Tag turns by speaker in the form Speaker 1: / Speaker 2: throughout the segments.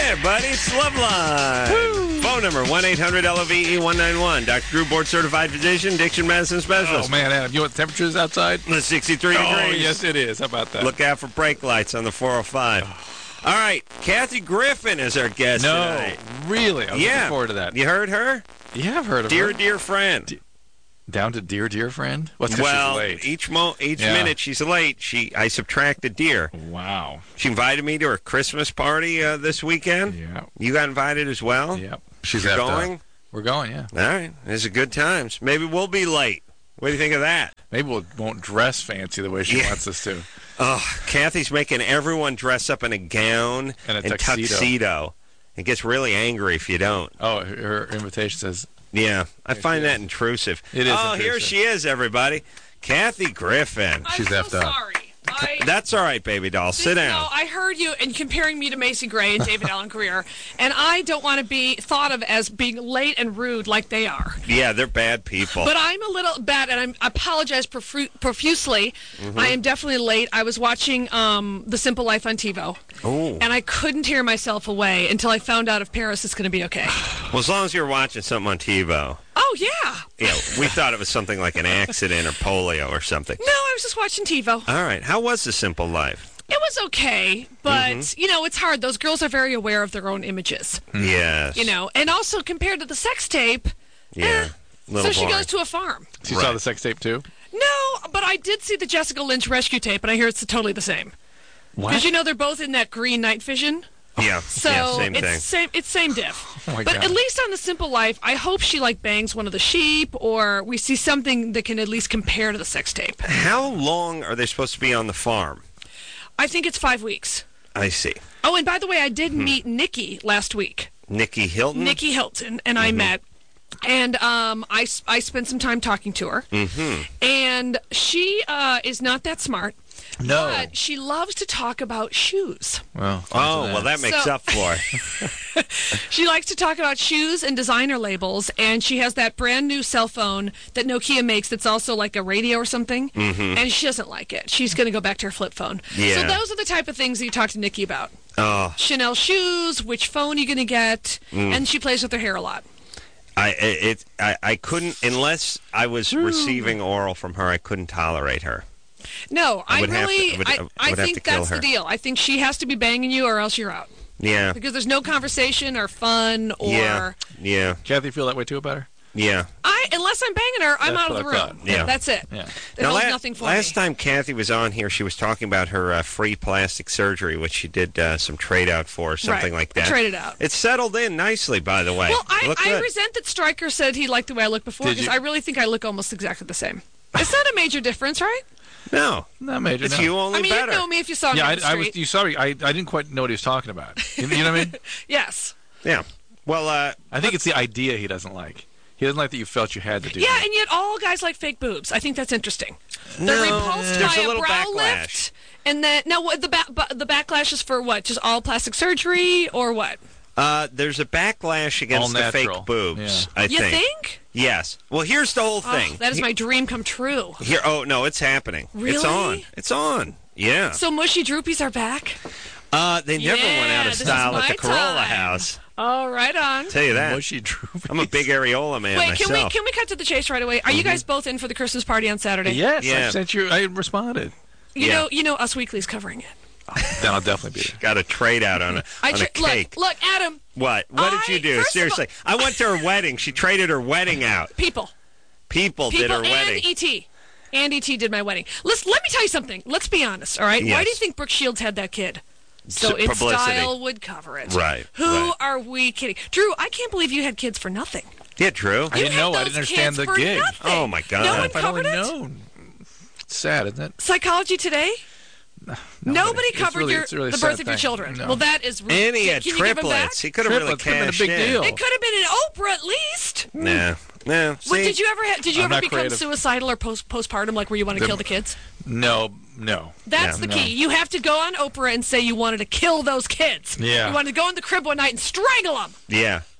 Speaker 1: Hey, buddy, it's Loveline. Phone number 1-800-LOVE-191. Dr. Drew, board-certified physician, Diction Medicine Specialist.
Speaker 2: Oh, man, Adam, you know what the temperature is outside?
Speaker 1: It's 63
Speaker 2: Oh,
Speaker 1: degrees.
Speaker 2: yes, it is. How about that?
Speaker 1: Look out for brake lights on the 405. All right, Kathy Griffin is our guest tonight.
Speaker 2: Really? I'm looking forward to that.
Speaker 1: You heard her?
Speaker 2: Yeah, I've heard of her.
Speaker 1: Dear friend.
Speaker 2: Down to dear friend? What's because she's late?
Speaker 1: Each minute she's late, I subtract a deer.
Speaker 2: Wow.
Speaker 1: She invited me to her Christmas party this weekend.
Speaker 2: Yeah.
Speaker 1: You got invited as well?
Speaker 2: Yep.
Speaker 1: You're going?
Speaker 2: We're going, yeah.
Speaker 1: All right. These are good times. Maybe we'll be late. What do you think of that?
Speaker 2: Maybe we won't dress fancy the way she wants us to.
Speaker 1: Oh, Kathy's making everyone dress up in a gown
Speaker 2: and a tuxedo.
Speaker 1: It gets really angry if you don't.
Speaker 2: Oh, her invitation says...
Speaker 1: Yeah, I find that intrusive.
Speaker 2: It is
Speaker 1: intrusive. Here she is, everybody. Kathy Griffin.
Speaker 3: She's
Speaker 4: I'm so sorry.
Speaker 1: That's all right, baby doll. Sit down.
Speaker 4: No, I heard you and comparing me to Macy Gray and David Allen Greer, and I don't want to be thought of as being late and rude like they are.
Speaker 1: Yeah, they're bad people.
Speaker 4: But I'm a little bad, and I apologize profusely. Mm-hmm. I am definitely late. I was watching The Simple Life on TiVo, and I couldn't tear myself away until I found out if Paris is going to be okay.
Speaker 1: Well, as long as you're watching something on TiVo.
Speaker 4: Oh, yeah.
Speaker 1: Yeah, we thought it was something like an accident or polio or something.
Speaker 4: No, I was just watching TiVo.
Speaker 1: All right. How was The Simple Life?
Speaker 4: It was okay, but, it's hard. Those girls are very aware of their own images.
Speaker 1: Yes.
Speaker 4: And also compared to the sex tape,
Speaker 1: so
Speaker 4: boring. She goes to a farm.
Speaker 2: So you saw the sex tape, too?
Speaker 4: No, but I did see the Jessica Lynch rescue tape, and I hear it's totally the same.
Speaker 2: What?
Speaker 4: Because, they're both in that green night vision.
Speaker 1: Yeah,
Speaker 4: so
Speaker 1: same thing.
Speaker 4: It's same diff.
Speaker 2: Oh my
Speaker 4: but
Speaker 2: God.
Speaker 4: at least on The Simple Life, I hope she bangs one of the sheep, or we see something that can at least compare to the sex tape.
Speaker 1: How long are they supposed to be on the farm?
Speaker 4: I think it's 5 weeks.
Speaker 1: I see.
Speaker 4: Oh, and by the way, I did meet Nikki last week.
Speaker 1: Nikki Hilton?
Speaker 4: Nikki Hilton, and I met. And I spent some time talking to her. Mm-hmm. And she is not that smart.
Speaker 2: No.
Speaker 4: But she loves to talk about shoes.
Speaker 2: Well,
Speaker 1: that makes up for it.
Speaker 4: She likes to talk about shoes and designer labels, and she has that brand new cell phone that Nokia makes that's also like a radio or something, and she doesn't like it. She's going to go back to her flip phone.
Speaker 1: Yeah.
Speaker 4: So those are the type of things that you talk to Nikki about.
Speaker 1: Oh.
Speaker 4: Chanel shoes, which phone are you going to get, and she plays with her hair a lot.
Speaker 1: I couldn't, unless I was receiving oral from her, I couldn't tolerate her.
Speaker 4: No, I
Speaker 1: would
Speaker 4: think that's the deal. I think she has to be banging you or else you're out.
Speaker 1: Yeah.
Speaker 4: Because there's no conversation or fun or...
Speaker 1: Yeah.
Speaker 2: Kathy, feel that way too about her?
Speaker 1: Yeah.
Speaker 4: Unless I'm banging her, I'm out of the room.
Speaker 1: Yeah.
Speaker 4: That's it.
Speaker 2: Yeah.
Speaker 4: It holds nothing for me.
Speaker 1: Last time Kathy was on here, she was talking about her free plastic surgery, which she did some trade out for or something like that.
Speaker 4: Traded out.
Speaker 1: It's settled in nicely, by the way.
Speaker 4: Well, I resent that Stryker said he liked the way I looked before, because I really think I look almost exactly the same. It's not a major difference, right?
Speaker 1: No.
Speaker 2: Not major.
Speaker 1: It's you only better.
Speaker 4: You know me if you saw me on the street.
Speaker 2: You saw me. I didn't quite know what he was talking about. You know what I mean?
Speaker 4: Yes.
Speaker 1: Yeah. Well,
Speaker 2: I think it's the idea he doesn't like. He doesn't like that you felt you had to do
Speaker 4: that.
Speaker 2: Yeah,
Speaker 4: and yet all guys like fake boobs. I think that's interesting. They're repulsed by a brow lift. And then, now, the backlash is for what? Just all plastic surgery or what?
Speaker 1: There's a backlash against the fake boobs, I think.
Speaker 4: You think?
Speaker 1: Yes. Well, here's the whole thing.
Speaker 4: That is my dream come true.
Speaker 1: No, it's happening.
Speaker 4: Really?
Speaker 1: It's on. Yeah.
Speaker 4: So mushy droopies are back?
Speaker 1: They never went out of style at the Corolla house.
Speaker 4: Oh, right on.
Speaker 1: Tell you that.
Speaker 2: Mushy droopies.
Speaker 1: I'm a big areola man myself.
Speaker 4: Wait, can we cut to the chase right away? Are you guys both in for the Christmas party on Saturday?
Speaker 2: Yes, I responded.
Speaker 4: You know, Us Weekly's covering it.
Speaker 2: Then I'll definitely be there.
Speaker 1: Got a trade out on a cake.
Speaker 4: Look, Adam.
Speaker 1: What did you do? Seriously. I went to her wedding. She traded her wedding out.
Speaker 4: People
Speaker 1: did her wedding.
Speaker 4: And E.T. did my wedding. Let me tell you something. Let's be honest, all right?
Speaker 1: Yes.
Speaker 4: Why do you think Brooke Shields had that kid? So its style would cover it.
Speaker 1: Right.
Speaker 4: Who are we kidding? Drew, I can't believe you had kids for nothing.
Speaker 1: Yeah, Drew.
Speaker 2: I didn't know. I didn't understand the gig.
Speaker 4: Nothing.
Speaker 1: Oh, my God.
Speaker 4: No one covered it?
Speaker 2: Known. It's sad, isn't it?
Speaker 4: Psychology Today? Nobody covered
Speaker 2: really
Speaker 4: the birth of your children.
Speaker 2: No.
Speaker 4: Well, that is really...
Speaker 1: And he had triplets. He could have really cashed
Speaker 2: in.
Speaker 4: It could have been an Oprah at least.
Speaker 1: Nah. Well,
Speaker 4: did you ever become
Speaker 2: creative.
Speaker 4: suicidal or postpartum, like where you want to kill the kids?
Speaker 2: No.
Speaker 4: That's the key. You have to go on Oprah and say you wanted to kill those kids.
Speaker 2: Yeah.
Speaker 4: You wanted to go in the crib one night and strangle them.
Speaker 1: Yeah.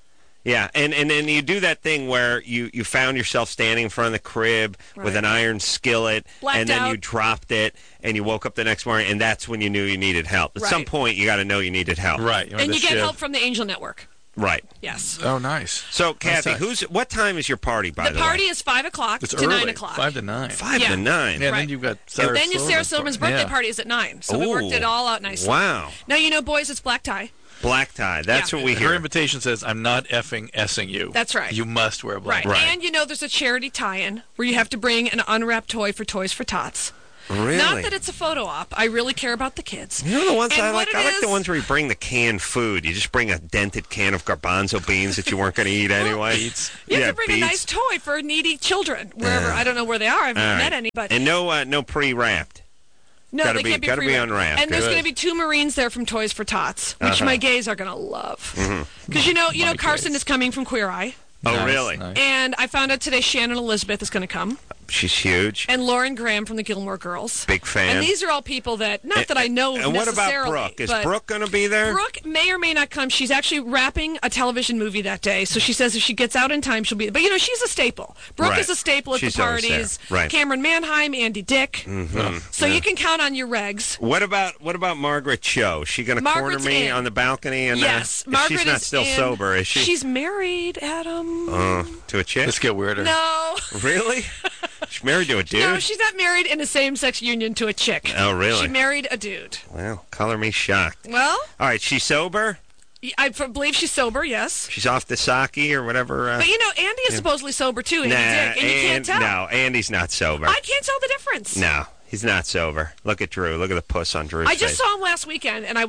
Speaker 1: Yeah, and then you do that thing where you found yourself standing in front of the crib with an iron skillet,
Speaker 4: Blacked
Speaker 1: and then
Speaker 4: out.
Speaker 1: you dropped it, and you woke up the next morning, and that's when you knew you needed help. At some point, you got to know you needed help.
Speaker 2: Right.
Speaker 4: And you get help from the Angel Network.
Speaker 1: Right.
Speaker 4: Yes.
Speaker 2: Oh, nice.
Speaker 1: So, Kathy,
Speaker 2: nice.
Speaker 1: what time is your party, by the way?
Speaker 4: The party is 5 o'clock
Speaker 2: It's
Speaker 4: to
Speaker 2: early.
Speaker 4: 9 o'clock.
Speaker 2: 5 to 9.
Speaker 1: 5
Speaker 4: Yeah.
Speaker 1: to 9.
Speaker 2: Yeah,
Speaker 4: Right.
Speaker 2: then you've got
Speaker 4: And then Sarah Silverman's birthday
Speaker 2: Yeah.
Speaker 4: party is at 9. So we worked it all out nicely.
Speaker 1: Wow.
Speaker 4: Now, boys, it's black tie.
Speaker 1: Black tie. That's what we
Speaker 2: Her
Speaker 1: hear.
Speaker 2: invitation says, I'm not effing S-ing you.
Speaker 4: That's right.
Speaker 2: You must wear black.
Speaker 4: Right.
Speaker 1: Right.
Speaker 4: And there's a charity tie-in where you have to bring an unwrapped toy for Toys for Tots.
Speaker 1: Really?
Speaker 4: Not that it's a photo op. I really care about the kids.
Speaker 1: You know the ones
Speaker 4: And
Speaker 1: I like?
Speaker 4: what
Speaker 1: I
Speaker 4: it
Speaker 1: like the
Speaker 4: is-
Speaker 1: ones where you bring the canned food. You just bring a dented can of garbanzo beans that you weren't going to eat anyway.
Speaker 2: Beets.
Speaker 4: You
Speaker 1: Yeah,
Speaker 4: have to bring a nice
Speaker 1: beets.
Speaker 4: toy for needy children, wherever. I don't know where they are. I've
Speaker 1: All
Speaker 4: never
Speaker 1: right.
Speaker 4: met any. But
Speaker 1: And no pre-wrapped.
Speaker 4: no,
Speaker 1: gotta
Speaker 4: they
Speaker 1: be-
Speaker 4: can't be
Speaker 1: gotta be
Speaker 4: pre-wrapped.
Speaker 1: unwrapped.
Speaker 4: And there's
Speaker 1: Good.
Speaker 4: going to be 2 Marines there from Toys for Tots, which my gays are going to love. Because
Speaker 2: My
Speaker 4: Carson
Speaker 2: gays.
Speaker 4: is coming from Queer Eye.
Speaker 1: Oh,
Speaker 2: Nice,
Speaker 1: really?
Speaker 2: nice.
Speaker 4: And I found out today Shannon Elizabeth is going to come.
Speaker 1: She's huge.
Speaker 4: And Lauren Graham from the Gilmore Girls.
Speaker 1: Big fan.
Speaker 4: And these are all people that, not that I know
Speaker 1: And what about
Speaker 4: necessarily.
Speaker 1: Brooke? Is
Speaker 4: but
Speaker 1: Brooke going to be there?
Speaker 4: Brooke may or may not come. She's actually wrapping a television movie that day, so she says if she gets out in time, she'll be. But she's a staple. Brooke
Speaker 1: Right.
Speaker 4: is a staple at
Speaker 1: She's
Speaker 4: the
Speaker 1: always there.
Speaker 4: parties.
Speaker 1: Right.
Speaker 4: Cameron Manheim, Andy Dick.
Speaker 2: Mm-hmm.
Speaker 4: So you can count on your regs.
Speaker 1: What about Margaret Cho? Is she going to corner
Speaker 4: Margaret's
Speaker 1: me
Speaker 4: in.
Speaker 1: on the balcony? And
Speaker 4: Yes,
Speaker 1: she's not
Speaker 4: is
Speaker 1: still
Speaker 4: in.
Speaker 1: sober, is she?
Speaker 4: She's married, Adam.
Speaker 1: To a chick?
Speaker 2: Let's get weirder.
Speaker 4: No,
Speaker 1: Really? She's married to a dude?
Speaker 4: no, she's not married in a same-sex union to a chick.
Speaker 1: Oh, really?
Speaker 4: She married a dude.
Speaker 1: Well, color me shocked.
Speaker 4: Well,
Speaker 1: All right, she's sober?
Speaker 4: I believe she's sober. Yes.
Speaker 1: She's off the sake or whatever?
Speaker 4: But Andy is supposedly sober too, Andy Dick, and you can't tell.
Speaker 1: No, Andy's not sober.
Speaker 4: I can't tell the difference.
Speaker 1: No, he's not sober. Look at Drew. Look at the puss on Drew's
Speaker 4: I just
Speaker 1: face.
Speaker 4: saw him last weekend, and I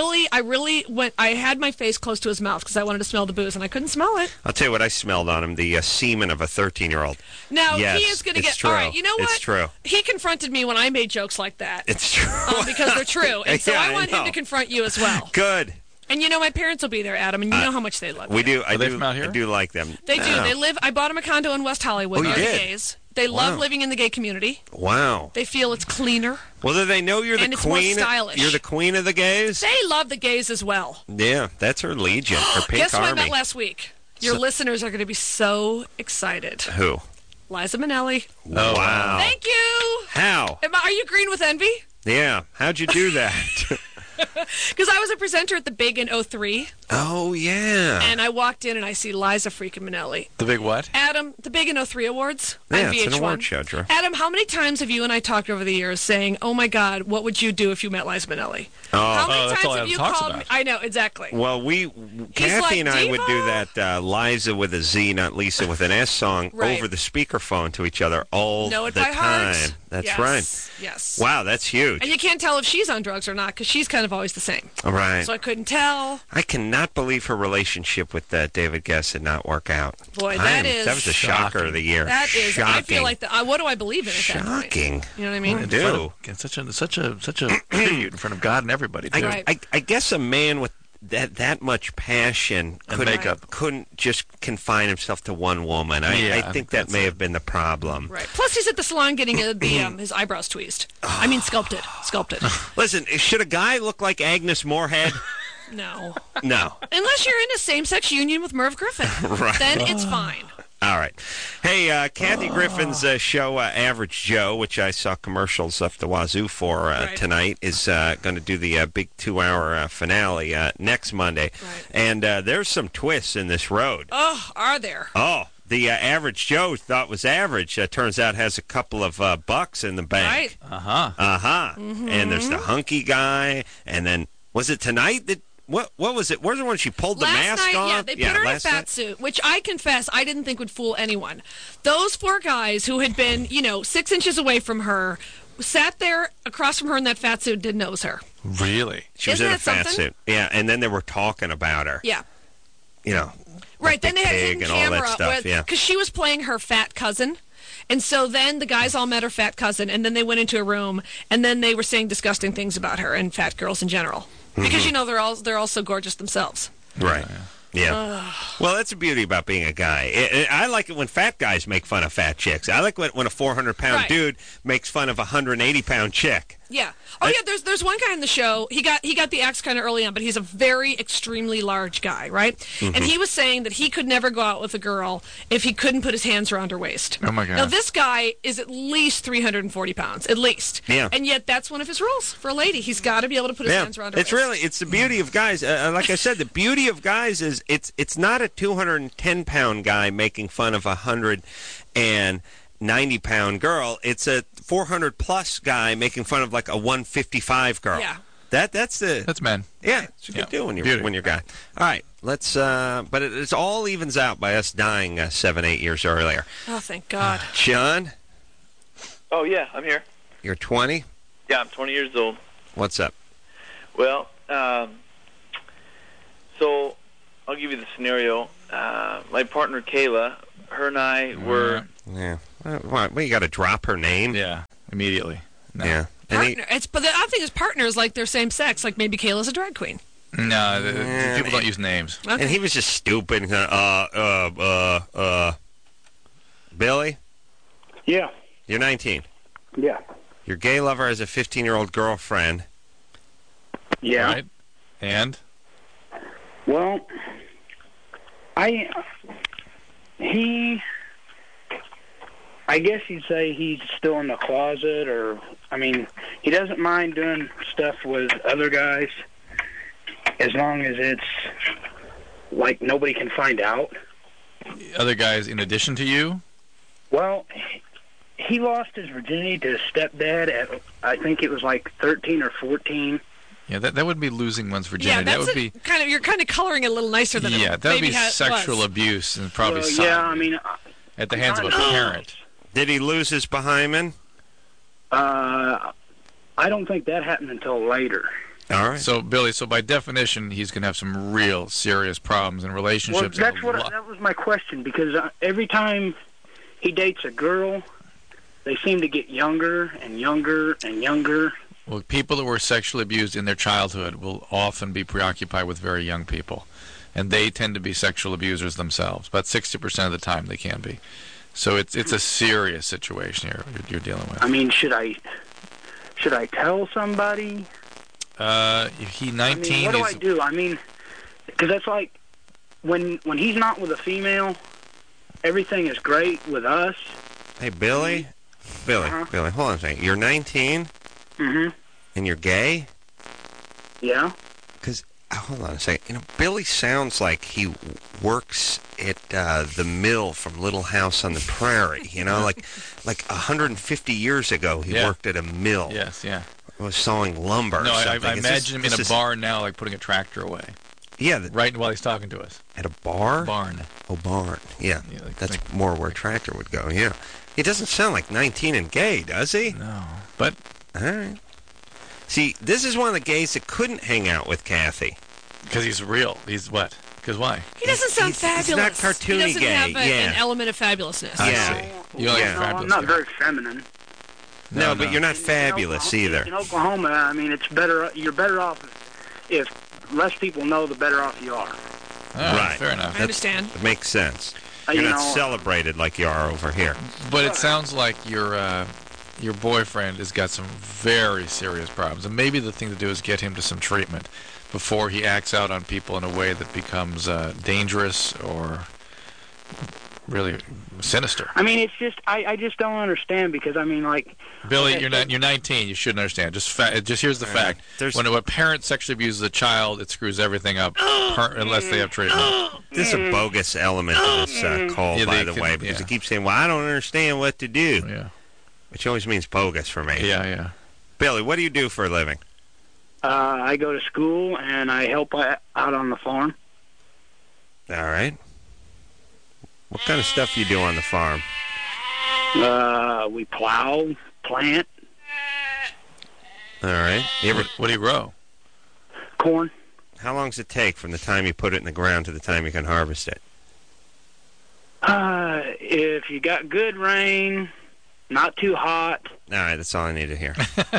Speaker 4: really went. I had my face close to his mouth because I wanted to smell the booze, and I couldn't smell it.
Speaker 1: I'll tell you what I smelled on him, the semen of a 13-year-old.
Speaker 4: Now
Speaker 1: Yes,
Speaker 4: he is going to
Speaker 1: it's
Speaker 4: get.
Speaker 1: true.
Speaker 4: All right, you know what?
Speaker 1: It's true.
Speaker 4: He confronted me when I made jokes like that
Speaker 1: It's true.
Speaker 4: because they're true, and so
Speaker 1: Yeah,
Speaker 4: I want him
Speaker 1: know.
Speaker 4: to confront you as well.
Speaker 1: Good.
Speaker 4: And my parents will be there, Adam, and you know how much they love
Speaker 1: We
Speaker 4: you.
Speaker 1: do. I
Speaker 2: Are they
Speaker 1: do.
Speaker 2: from out here?
Speaker 1: I do like them.
Speaker 4: They do.
Speaker 1: Yeah.
Speaker 4: They live. I bought them a condo in West Hollywood.
Speaker 1: Oh, you
Speaker 4: They're
Speaker 1: did?
Speaker 4: gays. They love
Speaker 1: Wow.
Speaker 4: living in the gay community.
Speaker 1: Wow.
Speaker 4: They feel it's cleaner.
Speaker 1: Well, do they know you're the
Speaker 4: And it's more
Speaker 1: queen?
Speaker 4: stylish.
Speaker 1: You're the queen of the gays?
Speaker 4: They love the gays as well.
Speaker 1: Yeah, that's her legion, her pink
Speaker 4: Guess who I
Speaker 1: army.
Speaker 4: met last week? Your listeners are going to be so excited.
Speaker 1: Who?
Speaker 4: Liza Minnelli.
Speaker 1: Oh, wow.
Speaker 4: Thank you.
Speaker 1: How?
Speaker 4: Are you green with envy?
Speaker 1: Yeah. How'd you do that?
Speaker 4: Because I was a presenter at the Big in 03,
Speaker 1: Oh, yeah.
Speaker 4: and I walked in and I see Liza freaking Minnelli.
Speaker 2: The big what?
Speaker 4: Adam, the Big in 03 Awards
Speaker 1: Yeah,
Speaker 4: on VH1.
Speaker 1: it's an award show, Drew.
Speaker 4: Adam, how many times have you and I talked over the years saying, "Oh my God, what would you do if you met Liza Minnelli?" How many
Speaker 2: that's
Speaker 4: times
Speaker 2: all
Speaker 4: have
Speaker 2: Adam
Speaker 4: you
Speaker 2: talks
Speaker 4: called
Speaker 2: about.
Speaker 4: me? I know exactly.
Speaker 1: Well, Kathy
Speaker 4: like,
Speaker 1: and I would do
Speaker 4: "Diva."
Speaker 1: that Liza with a Z, not Lisa with an S song
Speaker 4: Right.
Speaker 1: over the speakerphone to each other all
Speaker 4: Know it
Speaker 1: the
Speaker 4: by heart.
Speaker 1: time. That's
Speaker 4: Yes,
Speaker 1: right.
Speaker 4: Yes.
Speaker 1: Wow, that's huge.
Speaker 4: And you can't tell if she's on drugs or not because she's kind of always the same.
Speaker 1: All right.
Speaker 4: So I couldn't tell.
Speaker 1: I cannot believe her relationship with David Guest did not work out.
Speaker 4: Boy, that
Speaker 1: was the shocker of the year.
Speaker 4: That is.
Speaker 1: Shocking.
Speaker 4: I feel like what do I believe in at that point?
Speaker 1: Shocking.
Speaker 4: You know what I mean?
Speaker 1: I do.
Speaker 2: It's such a tribute in front of God and everybody too.
Speaker 4: Right.
Speaker 1: I guess a man with that much passion
Speaker 2: And makeup.
Speaker 1: couldn't just confine himself to one woman.
Speaker 2: Yeah,
Speaker 1: I think that
Speaker 2: that's
Speaker 1: may
Speaker 2: it.
Speaker 1: have been the problem.
Speaker 4: Right. Plus, he's at the salon getting his eyebrows tweezed. I mean, sculpted. Sculpted.
Speaker 1: Listen, should a guy look like Agnes Moorehead?
Speaker 4: No.
Speaker 1: No.
Speaker 4: Unless you're in a same-sex union with Merv Griffin.
Speaker 1: Right.
Speaker 4: Then it's fine.
Speaker 1: All right. Hey, Kathy Griffin's show, Average Joe, which I saw commercials up the wazoo for
Speaker 4: Right.
Speaker 1: tonight, is going to do the big 2-hour finale next Monday.
Speaker 4: Right.
Speaker 1: And there's some twists in this road.
Speaker 4: Oh, are there?
Speaker 1: Oh, the Average Joe thought was average. Turns out has a couple of bucks in the bank.
Speaker 4: Right.
Speaker 1: Uh-huh. And there's the hunky guy. And then, was it tonight that... What was it? Where's the one she pulled the
Speaker 4: Last
Speaker 1: mask
Speaker 4: night,
Speaker 1: off?
Speaker 4: yeah, they put her in a
Speaker 1: last
Speaker 4: fat
Speaker 1: night?
Speaker 4: suit, which I confess I didn't think would fool anyone. Those 4 guys who had been, 6 inches away from her, sat there across from her in that fat suit, didn't know it was her.
Speaker 2: Really?
Speaker 1: She was
Speaker 4: Isn't
Speaker 1: in a
Speaker 4: that
Speaker 1: fat
Speaker 4: something?
Speaker 1: suit. Yeah, and then they were talking about her.
Speaker 4: Yeah.
Speaker 1: Like
Speaker 4: Right, then
Speaker 1: Big
Speaker 4: they had
Speaker 1: Pig
Speaker 4: hidden
Speaker 1: and all
Speaker 4: camera
Speaker 1: that stuff, yeah.
Speaker 4: because she was playing her fat cousin. And so then the guys all met her fat cousin, and then they went into a room, and then they were saying disgusting things about her and fat girls in general. Because, they're all so gorgeous themselves.
Speaker 1: Right. Yeah. Well, that's the beauty about being a guy. I like it when fat guys make fun of fat chicks. I like when a 400-pound
Speaker 4: Right.
Speaker 1: dude makes fun of a 180-pound chick.
Speaker 4: Yeah. Oh, yeah. There's one guy in the show. He got the axe kind of early on, but he's a very extremely large guy, right?
Speaker 1: Mm-hmm.
Speaker 4: And he was saying that he could never go out with a girl if he couldn't put his hands around her waist.
Speaker 2: Oh my God.
Speaker 4: Now this guy is at least 340 pounds, at least.
Speaker 1: Yeah.
Speaker 4: And yet that's one of his rules for a lady. He's got to be able to put his hands around her waist.
Speaker 1: It's the beauty of guys. Like I said, the beauty of guys is it's not a 210-pound guy making fun of a 190-pound girl. It's a 400-plus guy making fun of like a 155 girl.
Speaker 4: Yeah.
Speaker 2: That's men.
Speaker 1: Yeah, it's a good deal when you're a guy. All right, let's. But it's all evens out by us dying 7-8 years earlier.
Speaker 4: Oh, thank God.
Speaker 1: John,
Speaker 3: Oh, yeah, I'm here.
Speaker 1: you're 20.
Speaker 3: Yeah, I'm 20 years old.
Speaker 1: What's up?
Speaker 3: Well, so I'll give you the scenario. My partner, Kayla, her and I were...
Speaker 1: Yeah. What? You got to drop her name?
Speaker 2: Yeah, immediately. No.
Speaker 1: Yeah.
Speaker 4: Partner. But the other thing is partners like they're same sex. Like maybe Kayla's a drag queen.
Speaker 2: No, people don't use names.
Speaker 4: Okay.
Speaker 1: And he was just stupid. Billy,
Speaker 5: Yeah.
Speaker 1: you're 19.
Speaker 5: Yeah.
Speaker 1: Your gay lover has a 15-year-old girlfriend.
Speaker 5: Yeah.
Speaker 2: Right? And?
Speaker 5: Well, I guess you'd say he's still in the closet, or, I mean, he doesn't mind doing stuff with other guys as long as it's, like, nobody can find out.
Speaker 2: Other guys in addition to you?
Speaker 5: Well, he lost his virginity to his stepdad at, I think it was like 13 or 14.
Speaker 2: Yeah, that would be losing one's
Speaker 4: Yeah,
Speaker 2: virginity.
Speaker 4: that's
Speaker 2: that would be
Speaker 4: you're kind of coloring it a little nicer than
Speaker 2: yeah,
Speaker 4: it
Speaker 2: that would be
Speaker 4: maybe
Speaker 2: sexual
Speaker 4: was.
Speaker 2: abuse and probably
Speaker 5: Well,
Speaker 2: some
Speaker 5: yeah, I mean,
Speaker 2: at the hands of a parent.
Speaker 1: Did he lose his behind?
Speaker 5: I don't think that happened until later.
Speaker 1: All right.
Speaker 2: So, Billy, by definition, he's going to have some real serious problems in
Speaker 5: Well,
Speaker 2: relationships.
Speaker 5: that was my question, because every time he dates a girl, they seem to get younger and younger and younger.
Speaker 2: Well, people that were sexually abused in their childhood will often be preoccupied with very young people, and they tend to be sexual abusers themselves. About 60% of the time, they can be. So it's a serious situation you're dealing with.
Speaker 5: I mean, should I tell somebody?
Speaker 2: He 19.
Speaker 5: I mean, what do I do? I mean, because that's like when he's not with a female, everything is great with us.
Speaker 1: Hey, Billy, Billy, hold on a second. You're 19,
Speaker 5: Mm-hmm.
Speaker 1: and you're gay?
Speaker 5: Yeah.
Speaker 1: Because, hold on a second. Billy sounds like he works at the mill from Little House on the Prairie. Like 150 years ago, he worked at a mill.
Speaker 2: Yes, yeah.
Speaker 1: Was sawing lumber.
Speaker 2: No,
Speaker 1: or
Speaker 2: I
Speaker 1: something.
Speaker 2: imagine him in a barn now, like putting a tractor away.
Speaker 1: Yeah.
Speaker 2: Right while he's talking to us.
Speaker 1: At a bar?
Speaker 2: Barn.
Speaker 1: Oh, barn. Yeah. That's
Speaker 2: like
Speaker 1: more where tractor would go, yeah. He doesn't sound like 19 and gay, does he?
Speaker 2: No. But...
Speaker 1: All right. See, this is one of the gays that couldn't hang out with Kathy.
Speaker 2: Because he's real. He's what? Because why?
Speaker 4: He doesn't sound fabulous.
Speaker 1: He's not cartoony
Speaker 4: he doesn't
Speaker 1: gay.
Speaker 4: have an element of fabulousness.
Speaker 2: I
Speaker 1: Yeah.
Speaker 2: see. You like
Speaker 1: Yeah.
Speaker 5: No,
Speaker 2: fabulous
Speaker 5: I'm not
Speaker 2: guy.
Speaker 5: very feminine.
Speaker 1: No, but you're not fabulous either.
Speaker 5: In Oklahoma, I mean, it's better. You're better off if less people know, the better off you are.
Speaker 1: Right.
Speaker 2: Fair enough.
Speaker 4: I understand.
Speaker 1: It makes sense. You're not celebrated like you are over here.
Speaker 2: But it sounds like your boyfriend has got some very serious problems. And maybe the thing to do is get him to some treatment before he acts out on people in a way that becomes dangerous or really sinister.
Speaker 5: I mean, it's just I just don't understand, because I mean, like,
Speaker 2: Billy, you're 19. You shouldn't understand. Just here's the fact: when a parent sexually abuses a child, it screws everything up unless they have treatment.
Speaker 1: There's a bogus element to this call, by the way, because he keeps saying, "Well, I don't understand what to do," which always means bogus for me.
Speaker 2: Yeah.
Speaker 1: Billy, what do you do for a living?
Speaker 5: I go to school and I help out on the farm.
Speaker 1: All right. What kind of stuff do you do on the farm?
Speaker 5: We plow, plant.
Speaker 1: All right.
Speaker 2: What do you grow?
Speaker 5: Corn.
Speaker 1: How long does it take from the time you put it in the ground to the time you can harvest it?
Speaker 5: If you got good rain, not too hot.
Speaker 1: All right, that's all I need to hear.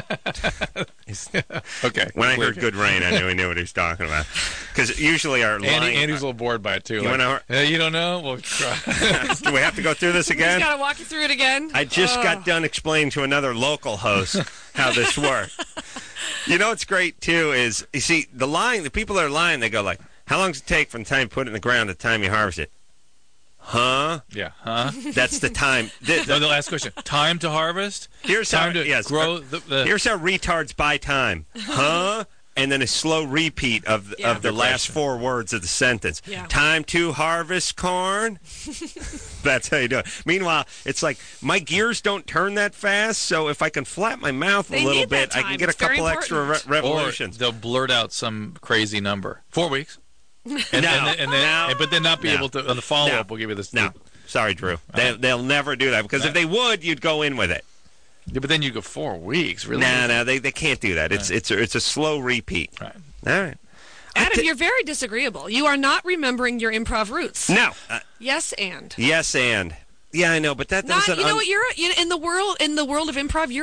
Speaker 2: Okay.
Speaker 1: When I heard good rain, I knew he knew what he was talking about. Because usually our line...
Speaker 2: Andy's a little bored by it, too.
Speaker 1: You
Speaker 2: don't know? Well, try.
Speaker 1: Do we have to go through this again?
Speaker 4: He's got to walk you through it again.
Speaker 1: I just got done explaining to another local host how this works. You know what's great, too, is, you see, the people that are lying, they go like, how long does it take from the time you put it in the ground to the time you harvest it? Huh?
Speaker 2: Yeah, huh?
Speaker 1: That's the time.
Speaker 2: No, the last question. Time to harvest?
Speaker 1: Here's
Speaker 2: time
Speaker 1: how,
Speaker 2: to grow the...
Speaker 1: Here's how retards buy time. Huh? And then a slow repeat of the last 4 words of the sentence.
Speaker 4: Yeah.
Speaker 1: Time to harvest corn. That's how you do it. Meanwhile, it's like my gears don't turn that fast, so if I can flap my mouth
Speaker 4: They
Speaker 1: a little
Speaker 4: need that
Speaker 1: bit, I can
Speaker 4: time.
Speaker 1: get
Speaker 4: It's
Speaker 1: a couple
Speaker 4: very
Speaker 1: extra
Speaker 4: important.
Speaker 1: revolutions.
Speaker 2: Or they'll blurt out some crazy number. 4 weeks. But then not be able to, on the follow-up, we'll give you this.
Speaker 1: No. Sorry, Drew. They'll never do that, because if they would, you'd go in with it.
Speaker 2: Yeah, but then you go 4 weeks, really?
Speaker 1: No, they can't do that. It's a slow repeat.
Speaker 2: Right.
Speaker 1: All right.
Speaker 4: Adam, you're very disagreeable. You are not remembering your improv roots.
Speaker 1: No.
Speaker 4: Yes, and.
Speaker 1: Yes, and. Yeah, I know, but that
Speaker 4: Not,
Speaker 1: doesn't...
Speaker 4: you know what? You're in the world of improv. You're